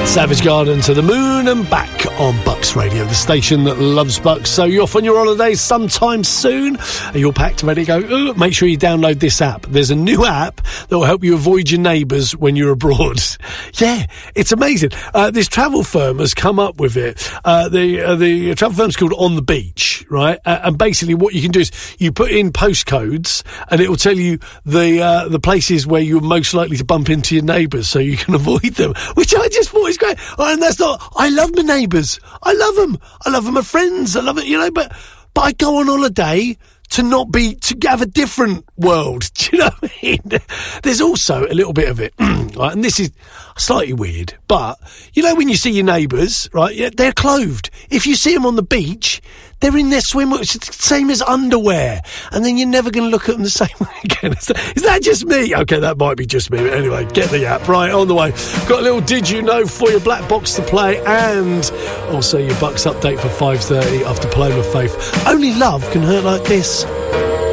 Savage Garden to the moon and back on Bucks Radio, the station that loves Bucks. So you're off on your holidays sometime soon. Are you all packed, ready to go? Make sure you download this app. There's a new app that will help you avoid your neighbours when you're abroad. Yeah, it's amazing. This travel firm has come up with it. The travel firm's called On the Beach, right? And basically what you can do is you put in postcodes and it will tell you the places where you're most likely to bump into your neighbours so you can avoid them, which I just thought was great. And that's not, I love my neighbours. I love them. I love them, my friends. I love it, you know, but I go on holiday to have a different world. Do you know what I mean? There's also a little bit of it, right? And this is slightly weird, but you know, when you see your neighbours, right? Yeah, they're clothed. If you see them on the beach, they're in their swimwear. It's the same as underwear. And then you're never going to look at them the same way again. Is that just me? Okay, that might be just me. But anyway, get the app. Right, on the way. Got a little Did You Know for your Black Box to play, and also your Bucks update for 5:30 after Paloma Faith. Only love can hurt like this.